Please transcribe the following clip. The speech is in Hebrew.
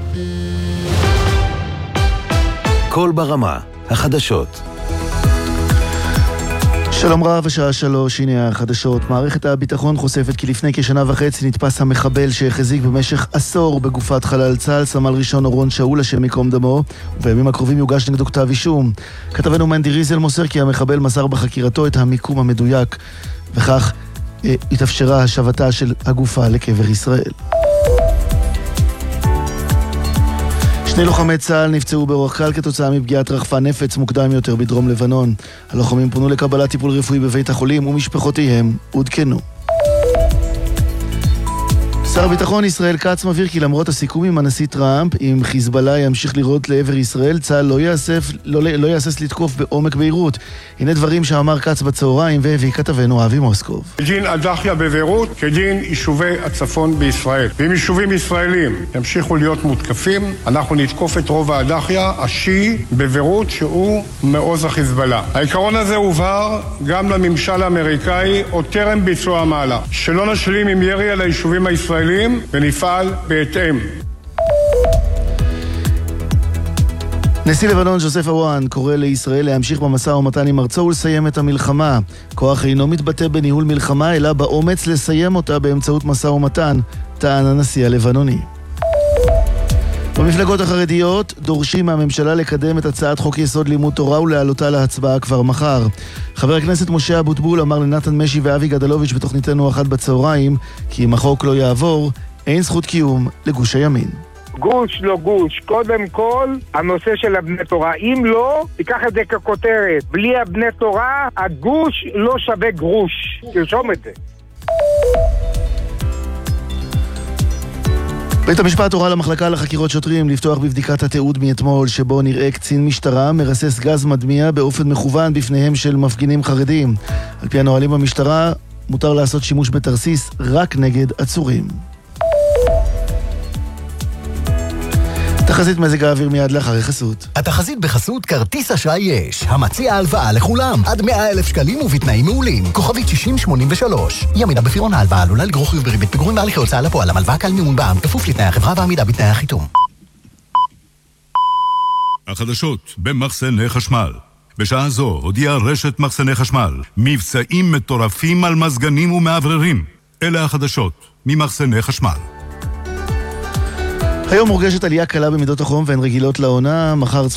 כל ברמה, החדשות. שלום רב, השעה 3, הנה החדשות. מערכת הביטחון חושפת כי לפני כשנה וחצי נתפס המחבל שהחזיק במשך עשור בגופת חלל צה"ל, סמל ראשון אורון שאול, השם ייקום דמו, ובימים הקרובים יוגש נגדו כתב אישום. כתבנו מנדי ריזל מוסר כי המחבל מסר בחקירתו את המיקום המדויק, וכך התאפשרה השבתה של הגופה לקבר ישראל. שני לוחמי צה"ל נפצעו באורח קל כתוצאה מפגיעת רחפן נפץ מוקדם יותר בדרום לבנון. הלוחמים פונו לקבלת טיפול רפואי בבית החולים ומשפחותיהם עודכנו. שר הביטחון ישראל כץ מבהיר כי למרות הסיכום עם הנשיא טראמפ, אם חיזבאללה ימשיך לירות לעבר ישראל, צה"ל לא יהסס לתקוף בעומק ביירות. הנה דברים שאמר כץ בצהריים והביא כתבנו אבי מוסקוב. כדין הדחיה בביירות, כדין יישובי הצפון בישראל. ואם יישובים ישראלים ימשיכו להיות מותקפים, אנחנו נתקוף את רוב הדחיה השיעי בביירות שהוא מעוז החיזבאללה. העיקרון הזה הובהר גם לממשל האמריקאי עוד טרם ביצוע המהלך. שלא נשלים עם ירי על היישובים הישראלים ונפעל בהתאם. נשיא לבנון ז'וזף אוואן קורא לישראל להמשיך במשא ומתן עם ארצו ולסיים את המלחמה. כוח אינו מתבטא בניהול מלחמה אלא באומץ לסיים אותה באמצעות משא ומתן, טען הנשיא הלבנוני. במפלגות החרדיות דורשים מהממשלה לקדם את הצעת חוק יסוד לימוד תורה ולהעלותה להצבעה כבר מחר. חבר הכנסת משה אבוטבול אמר לנתן משי ואבי גדלוביץ' בתוכניתנו אחת בצהריים כי אם החוק לא יעבור, אין זכות קיום לגוש הימין. גוש לא גוש, קודם כל הנושא של הבני תורה. אם לא, תיקח את זה ככותרת. בלי הבני תורה, הגוש לא שווה גרוש. תרשום את זה. בית המשפט הורה למחלקה לחקירות שוטרים לפתוח בבדיקת התיעוד מאתמול שבו נראה קצין משטרה מרסס גז מדמיע באופן מכוון בפניהם של מפגינים חרדים. על פי הנהלים במשטרה מותר לעשות שימוש בתרסיס רק נגד עצורים. תחזית מזג האוויר מיד לאחר חסות. התחזית בחסות כרטיס אשראי יש, המציע הלוואה לכולם, עד 100,000 שקלים ובתנאים מעולים. כוכבית 6083. ימידה בפירעון ההלוואה עלולה לגרור חיוב בריבית פיגורים בהליכי הוצאה לפועל, הלוואה קל מימון בע"מ, כפוף לתנאי החברה ועמידה בתנאי החיתום. החדשות במחסני חשמל. בשעה זו הודיעה רשת מחסני חשמל מבצעים מטורפים על מזגנים ומעבררים. אלה החדשות ממחסני חשמל. היום מורגשת עלייה קלה במידות החום והן רגילות לעונה. מחר